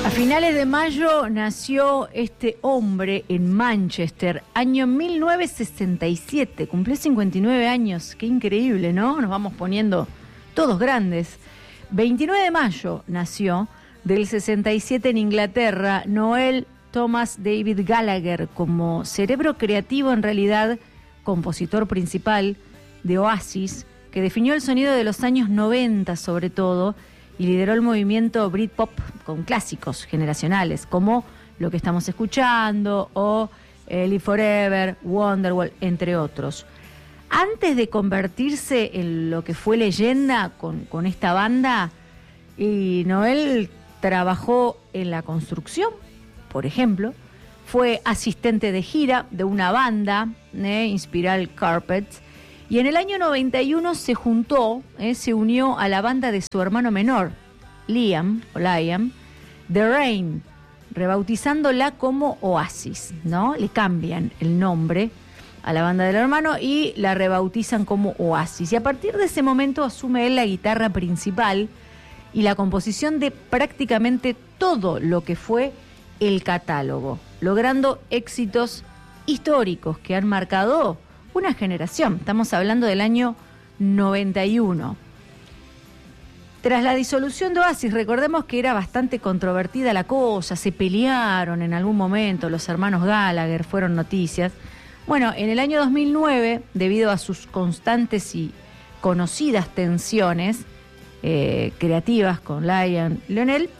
A finales de mayo nació este hombre en Manchester, año 1967, cumplió 59 años, qué increíble, ¿no? Nos vamos poniendo todos grandes. 29 de mayo nació, del 67 en Inglaterra, Noel Thomas David Gallagher, como cerebro creativo, en realidad compositor principal de Oasis, que definió el sonido de los años 90 sobre todo, y lideró el movimiento Britpop con clásicos generacionales, como lo que estamos escuchando, o Live Forever, Wonderwall, entre otros. Antes de convertirse en lo que fue leyenda con esta banda, y Noel trabajó en la construcción, por ejemplo, fue asistente de gira de una banda, Inspiral Carpets, y en el año 91 se juntó, se unió a la banda de su hermano menor, Liam, The Rain, rebautizándola como Oasis, ¿no? Le cambian el nombre a la banda del hermano y la rebautizan como Oasis. Y a partir de ese momento asume él la guitarra principal y la composición de prácticamente todo lo que fue el catálogo, logrando éxitos históricos que han marcado una generación. Estamos hablando del año 91. Tras la disolución de Oasis, recordemos que era bastante controvertida la cosa, se pelearon en algún momento, los hermanos Gallagher fueron noticias. Bueno, en el año 2009, debido a sus constantes y conocidas tensiones creativas con Noel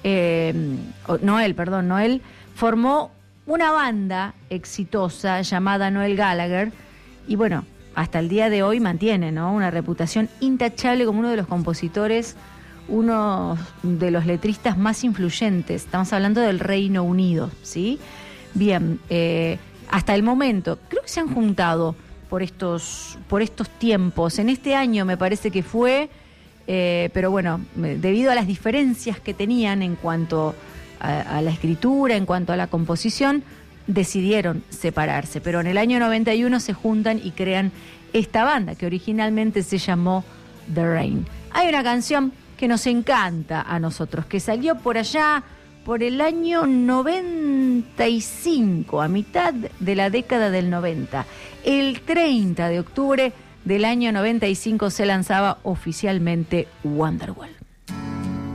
formó una banda exitosa llamada Noel Gallagher, y bueno, hasta el día de hoy mantiene, ¿no?, una reputación intachable como uno de los compositores, uno de los letristas más influyentes. Estamos hablando del Reino Unido, ¿sí? Bien, hasta el momento, creo que se han juntado por estos tiempos. En este año me parece que fue, pero bueno, debido a las diferencias que tenían en cuanto a la escritura, en cuanto a la composición, decidieron separarse, pero en el año 91 se juntan y crean esta banda que originalmente se llamó The Rain. Hay una canción que nos encanta a nosotros, que salió por allá por el año 95, a mitad de la década del 90. El 30 de octubre del año 95 se lanzaba oficialmente Wonderwall.